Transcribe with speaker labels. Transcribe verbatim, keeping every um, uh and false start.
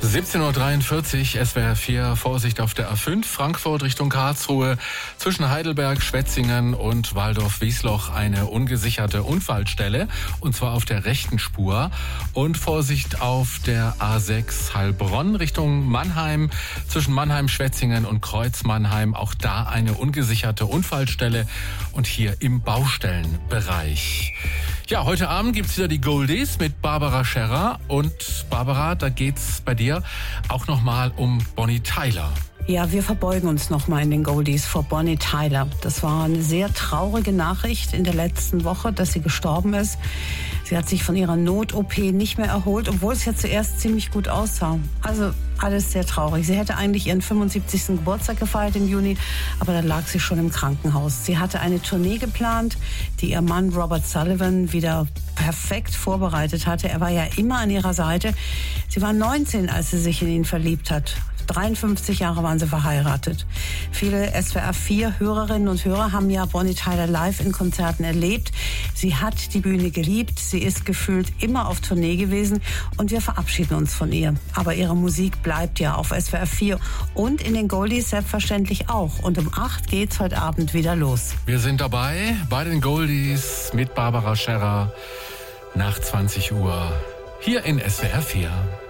Speaker 1: siebzehn Uhr dreiundvierzig, S W R vier, Vorsicht auf der A fünf, Frankfurt Richtung Karlsruhe, zwischen Heidelberg, Schwetzingen und Waldorf-Wiesloch eine ungesicherte Unfallstelle, und zwar auf der rechten Spur. Und Vorsicht auf der A sechs Heilbronn Richtung Mannheim, zwischen Mannheim, Schwetzingen und Kreuz Mannheim, auch da eine ungesicherte Unfallstelle und hier im Baustellenbereich. Ja, heute Abend gibt's wieder die Goldies mit Barbara Scherrer. Und Barbara, da geht's bei dir auch nochmal um Bonnie Tyler.
Speaker 2: Ja, wir verbeugen uns nochmal in den Goldies vor Bonnie Tyler. Das war eine sehr traurige Nachricht in der letzten Woche, dass sie gestorben ist. Sie hat sich von ihrer Not-O P nicht mehr erholt, obwohl es ja zuerst ziemlich gut aussah. Also alles sehr traurig. Sie hätte eigentlich ihren fünfundsiebzigsten Geburtstag gefeiert im Juni, aber dann lag sie schon im Krankenhaus. Sie hatte eine Tournee geplant, die ihr Mann Robert Sullivan wieder perfekt vorbereitet hatte. Er war ja immer an ihrer Seite. Sie war neunzehn, als sie sich in ihn verliebt hat. dreiundfünfzig Jahre waren sie verheiratet. Viele S W R vier Hörerinnen und Hörer haben ja Bonnie Tyler live in Konzerten erlebt. Sie hat die Bühne geliebt. Sie ist gefühlt immer auf Tournee gewesen und wir verabschieden uns von ihr. Aber ihre Musik bleibt ja auf S W R vier und in den Goldies selbstverständlich auch. Und um acht geht's heute Abend wieder los.
Speaker 1: Wir sind dabei bei den Goldies mit Barbara Scherrer nach zwanzig Uhr hier in S W R vier.